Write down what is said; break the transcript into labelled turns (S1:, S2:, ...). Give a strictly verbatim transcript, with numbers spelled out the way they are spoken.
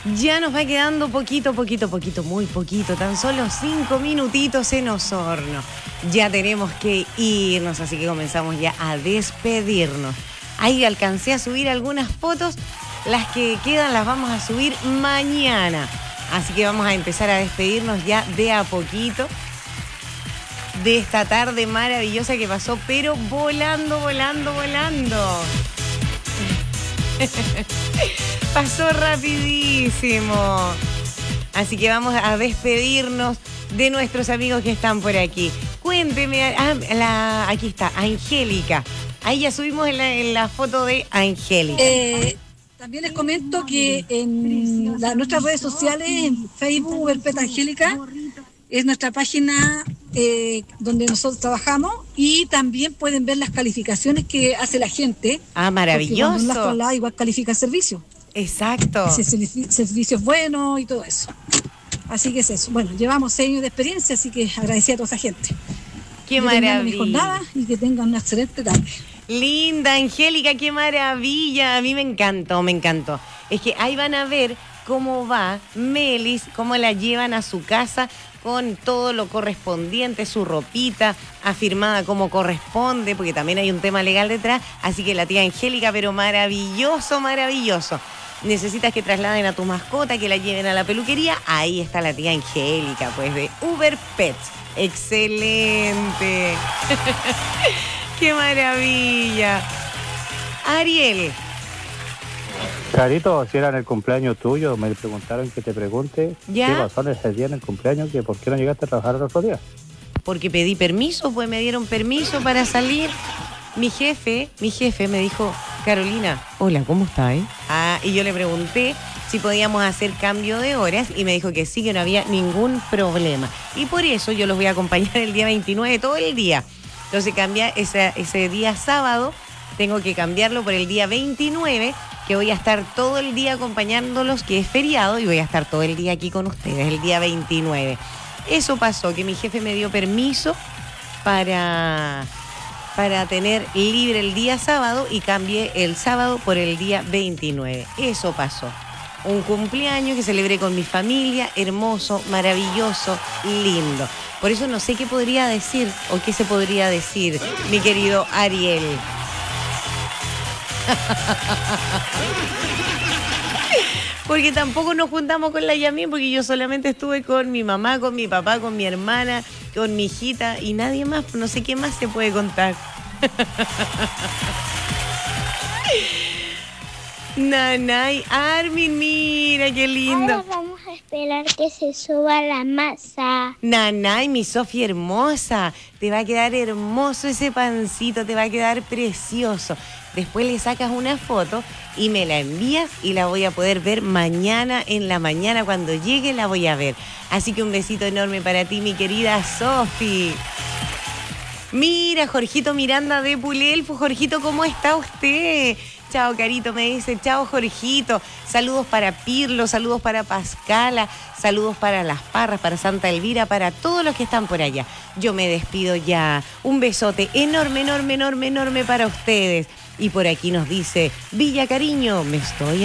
S1: Ya nos va quedando poquito, poquito, poquito, muy poquito, tan solo cinco minutitos en Osorno. Ya tenemos que irnos, así que comenzamos ya a despedirnos. Ahí alcancé a subir algunas fotos, las que quedan las vamos a subir mañana. Así que vamos a empezar a despedirnos ya de a poquito de esta tarde maravillosa que pasó, pero volando, volando, volando. Pasó rapidísimo. Así que vamos a despedirnos de nuestros amigos que están por aquí. Cuénteme, ah, la, aquí está, Angélica. Ahí ya subimos en la, en la foto de Angélica.
S2: Eh, también les comento que en la, nuestras redes sociales, en Facebook, Uberpet Angélica, es nuestra página eh, donde nosotros trabajamos, y también pueden ver las calificaciones que hace la gente.
S1: Ah, maravilloso.
S2: Cuando uno las igual califica el servicio.
S1: Exacto.
S2: Si el servicio es bueno y todo eso. Así que es eso. Bueno, llevamos seis años de experiencia, así que agradecida a toda esa gente.
S1: Qué
S2: que
S1: maravilla.
S2: Mi jornada y que tengan una excelente tarde.
S1: Linda, Angélica, qué maravilla. A mí me encantó, me encantó. Es que ahí van a ver cómo va Melis, cómo la llevan a su casa con todo lo correspondiente, su ropita afirmada como corresponde, porque también hay un tema legal detrás. Así que la tía Angélica, pero maravilloso, maravilloso. Necesitas que trasladen a tu mascota, que la lleven a la peluquería. Ahí está la tía Angélica, pues de Uber Pets. Excelente. ¡Qué maravilla! Ariel.
S3: Carito, si era en el cumpleaños tuyo, me preguntaron que te pregunte
S1: ¿Ya?
S3: qué pasó en ese día en el cumpleaños, que por qué no llegaste a trabajar el otro día.
S1: Porque pedí permiso, pues me dieron permiso para salir. Mi jefe, mi jefe me dijo, Carolina, hola, ¿cómo estás? Eh? Ah, y yo le pregunté si podíamos hacer cambio de horas y me dijo que sí, que no había ningún problema. Y por eso yo los voy a acompañar el día veintinueve todo el día. Entonces cambia ese, ese día sábado, tengo que cambiarlo por el día veintinueve, que voy a estar todo el día acompañándolos, que es feriado, y voy a estar todo el día aquí con ustedes, el día veintinueve. Eso pasó, que mi jefe me dio permiso para, para tener libre el día sábado y cambié el sábado por el día veintinueve. Eso pasó. Un cumpleaños que celebré con mi familia, hermoso, maravilloso, lindo. Por eso no sé qué podría decir o qué se podría decir, mi querido Ariel. Porque tampoco nos juntamos con la Yamín, porque yo solamente estuve con mi mamá, con mi papá, con mi hermana, con mi hijita y nadie más. No sé qué más se puede contar. Nanay, Armin, mira qué lindo.
S4: Ahora vamos a esperar que se suba la masa.
S1: Nanay, mi Sofía hermosa, te va a quedar hermoso ese pancito, te va a quedar precioso. Después le sacas una foto y me la envías y la voy a poder ver mañana en la mañana. Cuando llegue la voy a ver. Así que un besito enorme para ti, mi querida Sofi. Mira, Jorgito Miranda de Pulelfo. Jorgito, ¿cómo está usted? Chao, Carito, me dice. Chao, Jorgito. Saludos para Pirlo, saludos para Pascala, saludos para Las Parras, para Santa Elvira, para todos los que están por allá. Yo me despido ya. Un besote enorme, enorme, enorme, enorme para ustedes. Y por aquí nos dice, Villa Cariño, me estoy